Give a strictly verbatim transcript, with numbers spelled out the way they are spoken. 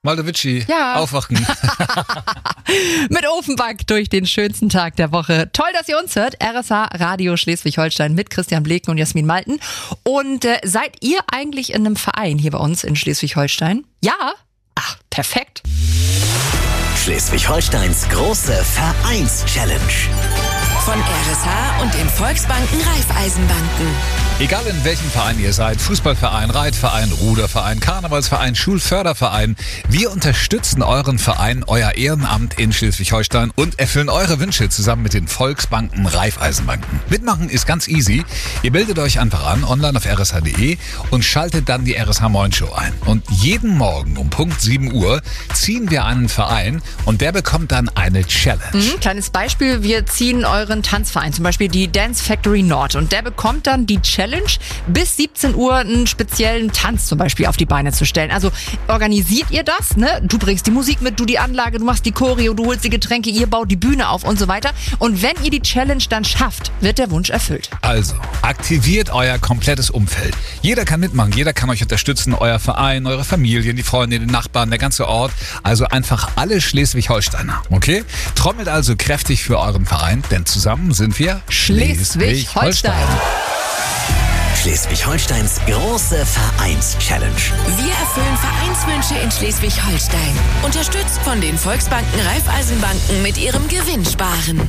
Maldowitschi, Ja. aufwachen. Mit Ofenback durch den schönsten Tag der Woche. Toll, dass ihr uns hört. R S H Radio Schleswig-Holstein mit Christian Bleken und Jasmin Malten. Und äh, seid ihr eigentlich in einem Verein hier bei uns in Schleswig-Holstein? Ja? Ach, perfekt. Schleswig-Holsteins große Vereins-Challenge. Von R S H und den Volksbanken Raiffeisenbanken. Egal in welchem Verein ihr seid, Fußballverein, Reitverein, Ruderverein, Karnevalsverein, Schulförderverein, wir unterstützen euren Verein, euer Ehrenamt in Schleswig-Holstein und erfüllen eure Wünsche zusammen mit den Volksbanken Raiffeisenbanken. Mitmachen ist ganz easy. Ihr meldet euch einfach an, online auf r s h punkt d e und schaltet dann die R S H Moin Show ein. Und jeden Morgen um Punkt sieben Uhr ziehen wir einen Verein und der bekommt dann eine Challenge. Mhm, kleines Beispiel, wir ziehen euren Tanzverein, zum Beispiel die Dance Factory Nord, und der bekommt dann die Challenge, bis siebzehn Uhr einen speziellen Tanz zum Beispiel auf die Beine zu stellen. Also organisiert ihr das, ne? Du bringst die Musik mit, du die Anlage, du machst die Choreo, du holst die Getränke, ihr baut die Bühne auf und so weiter. Und wenn ihr die Challenge dann schafft, wird der Wunsch erfüllt. Also, aktiviert euer komplettes Umfeld. Jeder kann mitmachen, jeder kann euch unterstützen, euer Verein, eure Familien, die Freunde, die Nachbarn, der ganze Ort. Also einfach alle Schleswig-Holsteiner, okay? Trommelt also kräftig für euren Verein, denn zusammen sind wir Schleswig-Holstein. Schleswig-Holsteins große Vereins-Challenge. Wir erfüllen Vereinswünsche in Schleswig-Holstein. Unterstützt von den Volksbanken Raiffeisenbanken mit ihrem Gewinnsparen.